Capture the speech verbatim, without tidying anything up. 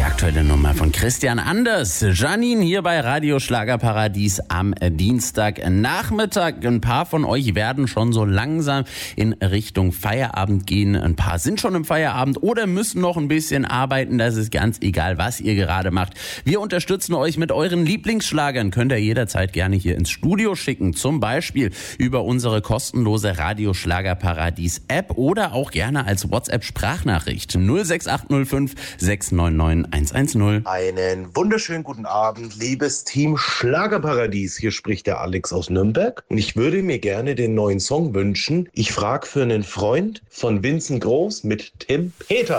aktuelle Nummer von Christian Anders. Janine hier bei Radio Schlagerparadies am Dienstagnachmittag. Ein paar von euch werden schon so langsam in Richtung Feierabend gehen. Ein paar sind schon im Feierabend oder müssen noch ein bisschen arbeiten. Das ist ganz egal, was ihr gerade macht. Wir unterstützen euch mit euren Lieblingsschlagern. Könnt ihr jederzeit gerne hier ins Studio schicken. Zum Beispiel über unsere kostenlose Radio Schlagerparadies App oder auch gerne als WhatsApp-Sprachnachricht null sechs acht null fünf sechs neun neun eins eins null. Einen wunderschönen guten Abend, liebes Team Schlagerparadies. Hier spricht der Alex aus Nürnberg und ich würde mir gerne den neuen Song wünschen. Ich frag für einen Freund von Vincent Groß mit Tim Peter.